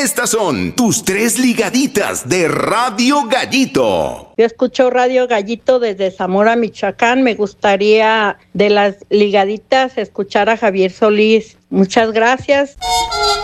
Estas son tus 3 ligaditas de Radio Gallito. Yo escucho Radio Gallito desde Zamora, Michoacán. Me gustaría de las ligaditas escuchar a Javier Solís. Muchas gracias.